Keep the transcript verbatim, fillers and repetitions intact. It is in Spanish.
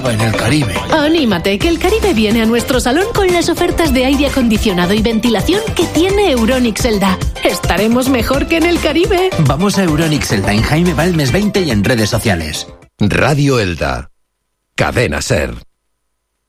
En el Caribe. Anímate, que el Caribe viene a nuestro salón con las ofertas de aire acondicionado y ventilación que tiene Euronics Elda. Estaremos mejor que en el Caribe. Vamos a Euronics Elda en Jaime Balmes veinte y en redes sociales. Radio Elda. Cadena Ser.